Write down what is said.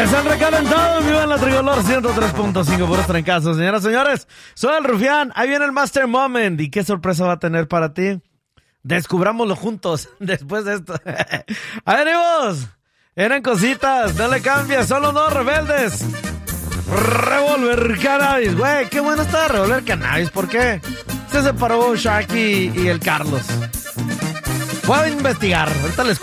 Están recalentados, viva en la Tricolor 103.5 por estar en casa, señoras y señores. Soy el Rufián, ahí viene el Master Moment. ¿Y qué sorpresa va a tener para ti? Descubrámoslo juntos después de esto. ¡Ahí venimos! Eran cositas, no le cambies, son los dos rebeldes. Revolver Cannabis, güey, qué bueno está Revolver Cannabis, ¿por qué? Se separó Shaki y el Carlos. Voy a investigar, ahorita les cuento.